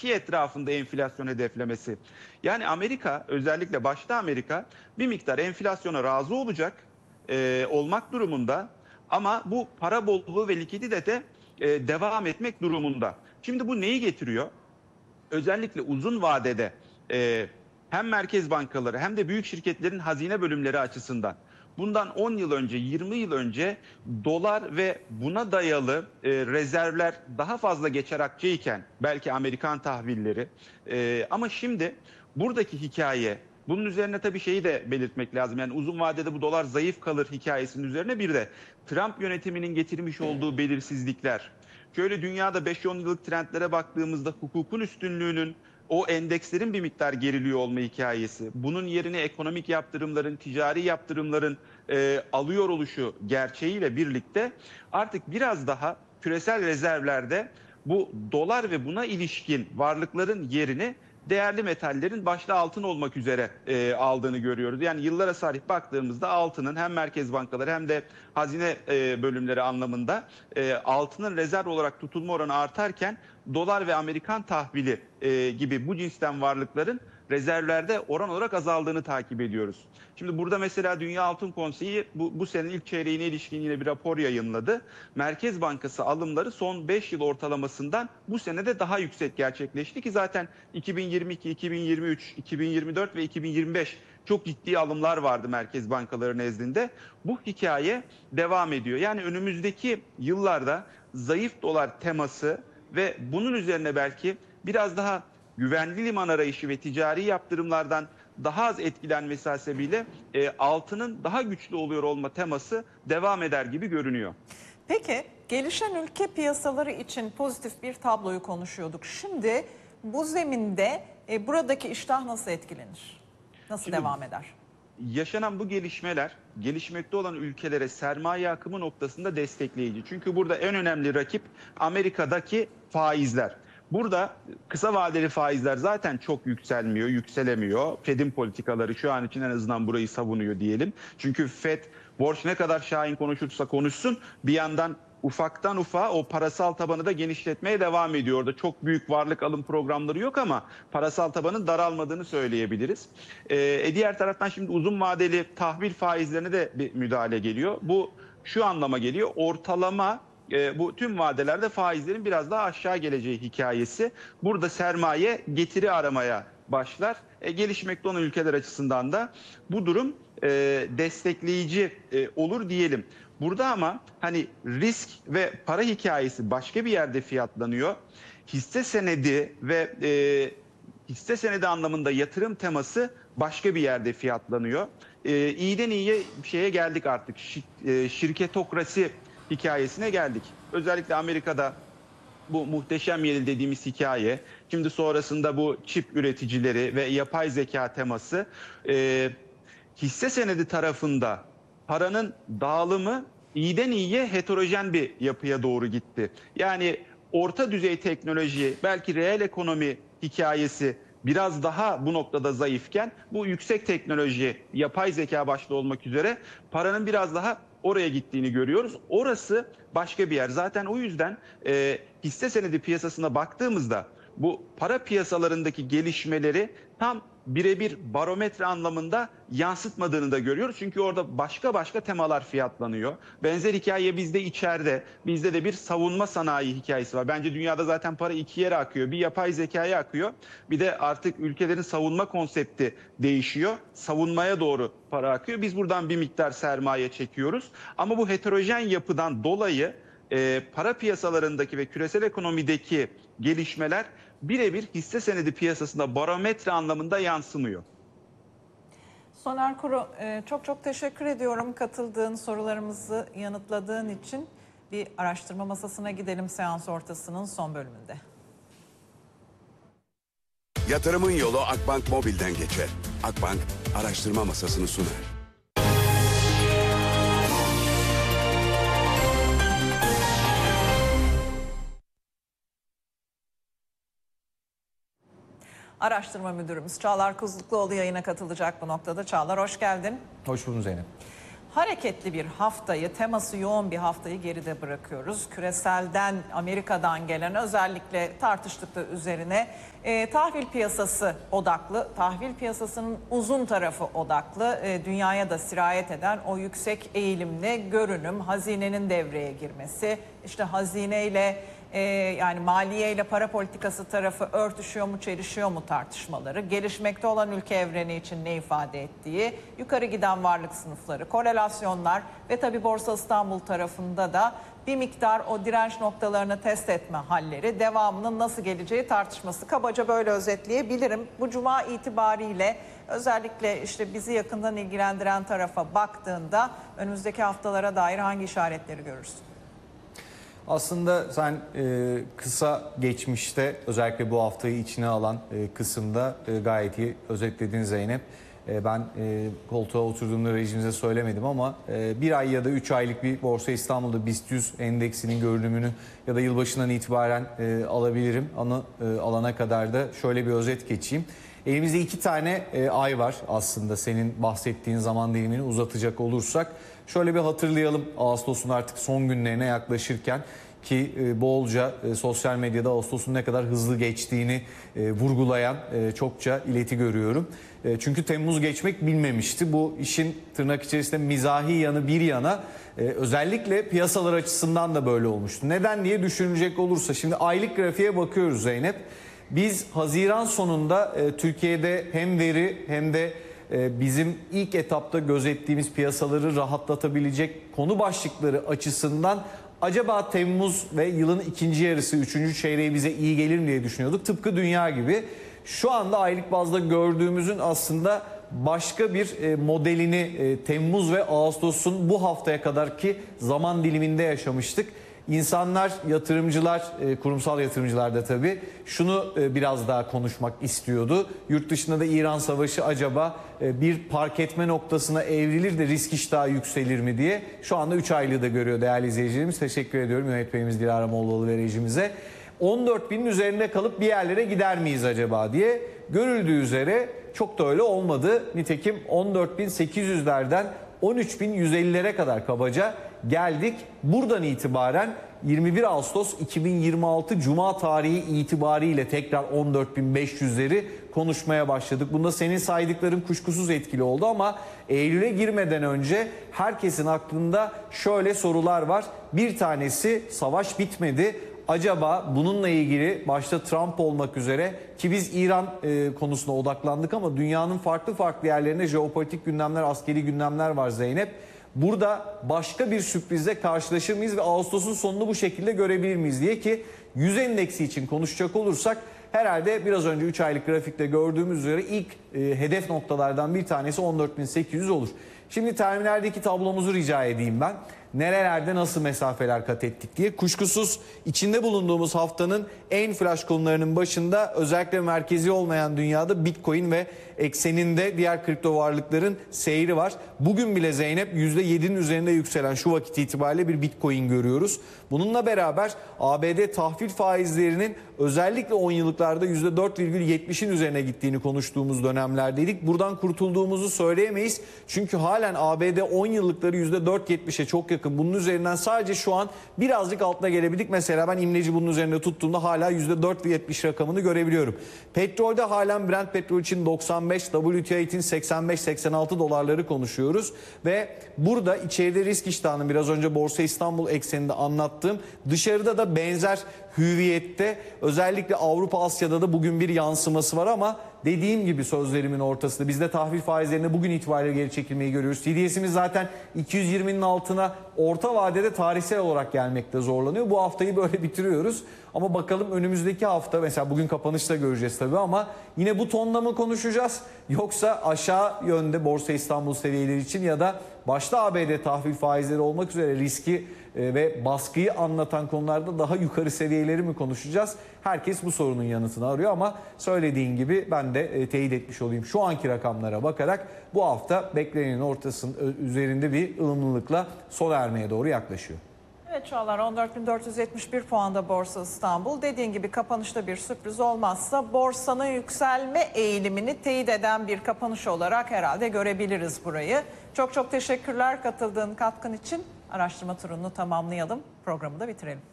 2 etrafında enflasyon hedeflemesi. Yani Amerika, özellikle başta Amerika bir miktar enflasyona razı olacak, olmak durumunda, ama bu para bolluğu ve likidite devam etmek durumunda. Şimdi bu neyi getiriyor? Özellikle uzun vadede e, hem merkez bankaları hem de büyük şirketlerin hazine bölümleri açısından bundan 10 yıl önce, 20 yıl önce dolar ve buna dayalı rezervler daha fazla geçer akçeyken, belki Amerikan tahvilleri, ama şimdi buradaki hikaye, bunun üzerine tabii şeyi de belirtmek lazım. Yani uzun vadede bu dolar zayıf kalır hikayesinin üzerine bir de Trump yönetiminin getirmiş olduğu belirsizlikler. Şöyle dünyada 5-10 yıllık trendlere baktığımızda hukukun üstünlüğünün, o endekslerin bir miktar geriliyor olma hikayesi, bunun yerine ekonomik yaptırımların, ticari yaptırımların alıyor oluşu gerçeğiyle birlikte artık biraz daha küresel rezervlerde bu dolar ve buna ilişkin varlıkların yerini değerli metallerin başta altın olmak üzere aldığını görüyoruz. Yani yıllara sarih baktığımızda altının hem merkez bankaları hem de hazine bölümleri anlamında altının rezerv olarak tutulma oranı artarken dolar ve Amerikan tahvili gibi bu cinsten varlıkların rezervlerde oran olarak azaldığını takip ediyoruz. Şimdi burada mesela Dünya Altın Konseyi bu senenin ilk çeyreğine ilişkin yine bir rapor yayınladı. Merkez Bankası alımları son 5 yıl ortalamasından bu senede daha yüksek gerçekleşti ki zaten 2022, 2023, 2024 ve 2025 çok ciddi alımlar vardı merkez bankaları nezdinde. Bu hikaye devam ediyor. Yani önümüzdeki yıllarda zayıf dolar teması ve bunun üzerine belki biraz daha güvenli liman arayışı ve ticari yaptırımlardan daha az etkilenmesi hasebiyle altının daha güçlü oluyor olma teması devam eder gibi görünüyor. Peki gelişen ülke piyasaları için pozitif bir tabloyu konuşuyorduk. Şimdi bu zeminde buradaki iştah nasıl etkilenir? Nasıl Şimdi, devam eder? yaşanan bu gelişmeler gelişmekte olan ülkelere sermaye akımı noktasında destekleyici. Çünkü burada en önemli rakip Amerika'daki faizler. Burada kısa vadeli faizler zaten çok yükselmiyor, yükselemiyor. Fed'in politikaları şu an için en azından burayı savunuyor diyelim. Çünkü Fed borç ne kadar şahin konuşursa konuşsun bir yandan ufaktan ufağa o parasal tabanı da genişletmeye devam ediyor. Orada çok büyük varlık alım programları yok ama parasal tabanın daralmadığını söyleyebiliriz. Diğer taraftan şimdi uzun vadeli tahvil faizlerine de bir müdahale geliyor. Bu şu anlama geliyor. Ortalama bu tüm vadelerde faizlerin biraz daha aşağı geleceği hikayesi. Burada sermaye getiri aramaya başlar. Gelişmekte olan ülkeler açısından da bu durum destekleyici olur diyelim. Burada ama hani risk ve para hikayesi başka bir yerde fiyatlanıyor. Hisse senedi ve hisse senedi anlamında yatırım teması başka bir yerde fiyatlanıyor. İyiden iyiye bir şeye geldik artık. Şirketokrasi hikayesine geldik. Özellikle Amerika'da bu muhteşem yeni dediğimiz hikaye. Şimdi sonrasında bu çip üreticileri ve yapay zeka teması. Hisse senedi tarafında paranın dağılımı iyiden iyiye heterojen bir yapıya doğru gitti. Yani orta düzey teknoloji, belki reel ekonomi hikayesi biraz daha bu noktada zayıfken bu yüksek teknoloji, yapay zeka başta olmak üzere paranın biraz daha oraya gittiğini görüyoruz. Orası başka bir yer. Zaten o yüzden hisse senedi piyasasına baktığımızda bu para piyasalarındaki gelişmeleri tam birebir barometre anlamında yansıtmadığını da görüyoruz. Çünkü orada başka temalar fiyatlanıyor. Benzer hikaye bizde içeride. Bizde de bir savunma sanayi hikayesi var. Bence dünyada zaten para iki yere akıyor. Bir yapay zekaya akıyor. Bir de artık ülkelerin savunma konsepti değişiyor. Savunmaya doğru para akıyor. Biz buradan bir miktar sermaye çekiyoruz. Ama bu heterojen yapıdan dolayı para piyasalarındaki ve küresel ekonomideki gelişmeler birebir hisse senedi piyasasında barometre anlamında yansımıyor. Soner Kuru, çok teşekkür ediyorum katıldığın, sorularımızı yanıtladığın için. Bir araştırma masasına gidelim seans ortasının son bölümünde. Yatırımın yolu Akbank Mobil'den geçer. Akbank araştırma masasını sunar. Araştırma müdürümüz Çağlar Kuzlukluoğlu yayına katılacak bu noktada. Çağlar, hoş geldin. Hoş bulduk Zeynep. hareketli bir haftayı, teması yoğun bir haftayı geride bırakıyoruz. Küreselden, Amerika'dan gelen, özellikle tartıştık da üzerine tahvil piyasası odaklı, tahvil piyasasının uzun tarafı odaklı, dünyaya da sirayet eden o yüksek eğilimli görünüm, hazinenin devreye girmesi, işte hazineyle yani maliye ile para politikası tarafı örtüşüyor mu, çelişiyor mu tartışmaları, gelişmekte olan ülke evreni için ne ifade ettiği, yukarı giden varlık sınıfları, korelasyonlar ve tabii Borsa İstanbul tarafında da bir miktar o direnç noktalarını test etme halleri, devamının nasıl geleceği tartışması. Kabaca böyle özetleyebilirim. Bu cuma itibariyle özellikle işte bizi yakından ilgilendiren tarafa baktığında önümüzdeki haftalara dair hangi işaretleri görürsün? Aslında sen kısa geçmişte özellikle bu haftayı içine alan kısımda gayet iyi özetledin Zeynep. Ben koltuğa oturduğumda rejimize söylemedim ama bir ay ya da 3 aylık bir Borsa İstanbul'da BIST 100 endeksinin görünümünü ya da yılbaşından itibaren alabilirim. Alana kadar da şöyle bir özet geçeyim. Elimizde 2 tane ay var aslında senin bahsettiğin zaman dilimini uzatacak olursak. Şöyle bir hatırlayalım, Ağustos'un artık son günlerine yaklaşırken ki bolca sosyal medyada Ağustos'un ne kadar hızlı geçtiğini vurgulayan çokça ileti görüyorum. Çünkü Temmuz geçmek bilmemişti. Bu işin tırnak içerisinde mizahi yanı bir yana özellikle piyasalar açısından da böyle olmuştu. Neden diye düşünecek olursa şimdi aylık grafiğe bakıyoruz Zeynep. Biz Haziran sonunda Türkiye'de hem veri hem de bizim ilk etapta gözettiğimiz piyasaları rahatlatabilecek konu başlıkları açısından acaba Temmuz ve yılın ikinci yarısı, üçüncü çeyreği bize iyi gelir mi diye düşünüyorduk. Tıpkı dünya gibi. Şu anda aylık bazda gördüğümüzün aslında başka bir modelini Temmuz ve Ağustos'un bu haftaya kadarki zaman diliminde yaşamıştık. İnsanlar, yatırımcılar, kurumsal yatırımcılar da tabii şunu biraz daha konuşmak istiyordu. Yurt dışında da İran Savaşı acaba bir park etme noktasına evrilir de risk iştahı yükselir mi diye. Şu anda 3 aylığı da görüyor değerli izleyicilerimiz. Teşekkür ediyorum yönetmenimiz Dilara Mollalı ve rejimize. 14.000'in üzerinde kalıp bir yerlere gider miyiz acaba diye. Görüldüğü üzere çok da öyle olmadı. Nitekim 14.800'lerden 13.150'lere kadar kabaca geldik. Buradan itibaren 21 Ağustos 2026 Cuma tarihi itibariyle tekrar 14.500'leri konuşmaya başladık. Bunda senin saydıkların kuşkusuz etkili oldu ama Eylül'e girmeden önce herkesin aklında şöyle sorular var. Bir tanesi, savaş bitmedi. Acaba bununla ilgili başta Trump olmak üzere ki biz İran konusuna odaklandık ama dünyanın farklı yerlerinde jeopolitik gündemler, askeri gündemler var Zeynep. Burada başka bir sürprizle karşılaşır mıyız ve Ağustos'un sonunu bu şekilde görebilir miyiz diye ki 100 endeksi için konuşacak olursak herhalde biraz önce 3 aylık grafikte gördüğümüz üzere ilk hedef noktalardan bir tanesi 14.800 olur. Şimdi terminaldeki tablomuzu rica edeyim ben. Nerelerde nasıl mesafeler kat ettik diye. Kuşkusuz içinde bulunduğumuz haftanın en flash konularının başında özellikle merkezi olmayan dünyada Bitcoin ve ekseninde diğer kripto varlıkların seyri var. Bugün bile Zeynep %7'nin üzerinde yükselen şu vakit itibariyle bir Bitcoin görüyoruz. Bununla beraber ABD tahvil faizlerinin özellikle 10 yıllıklarda %4,70'in üzerine gittiğini konuştuğumuz dönemlerdeydik. Buradan kurtulduğumuzu söyleyemeyiz. Çünkü halen ABD 10 yıllıkları %4,70'e çok yakın. Bunun üzerinden sadece şu an birazcık altına gelebildik. Mesela ben imleci bunun üzerinde tuttuğumda hala %4,70 rakamını görebiliyorum. Petrolde halen Brent petrol için 95, WTI için 85-86 dolarları konuşuyoruz. Ve burada içeride risk iştahının biraz önce Borsa İstanbul ekseninde anlattığım, dışarıda da benzer hüviyette özellikle Avrupa Asya'da da bugün bir yansıması var ama dediğim gibi sözlerimin ortasında bizde tahvil faizlerinde bugün itibariyle geri çekilmeyi görüyoruz. CDS'imiz zaten 220'nin altına orta vadede tarihsel olarak gelmekte zorlanıyor. Bu haftayı böyle bitiriyoruz. Ama bakalım önümüzdeki hafta mesela bugün kapanışta göreceğiz tabii ama yine bu tonla mı konuşacağız? Yoksa aşağı yönde Borsa İstanbul seviyeleri için ya da başta ABD tahvil faizleri olmak üzere riski ve baskıyı anlatan konularda daha yukarı seviyeleri mi konuşacağız? Herkes bu sorunun yanıtını arıyor ama söylediğin gibi ben de teyit etmiş olayım. Şu anki rakamlara bakarak bu hafta beklenenin ortasının üzerinde bir ılımlılıkla sona ermeye doğru yaklaşıyor. Evet Çağlar, 14.471 puanda Borsa İstanbul. Dediğin gibi kapanışta bir sürpriz olmazsa borsanın yükselme eğilimini teyit eden bir kapanış olarak herhalde görebiliriz burayı. Çok çok teşekkürler katıldığın katkın için. Araştırma turunu tamamlayalım. Programı da bitirelim.